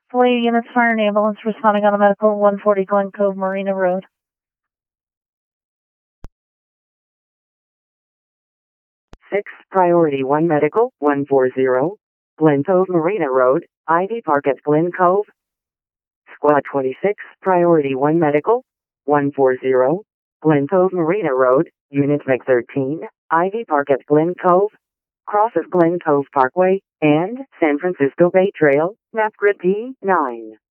Fleet units, fire and ambulance responding on a medical 140 Glen Cove Marina Road. 6, Priority 1 Medical, 140, Glen Cove Marina Road, Ivy Park at Glen Cove. Squad 26, Priority 1 Medical, 140, Glen Cove Marina Road, Unit MiG 13, Ivy Park at Glen Cove, cross of Glen Cove Parkway, and San Francisco Bay Trail, map grid P9.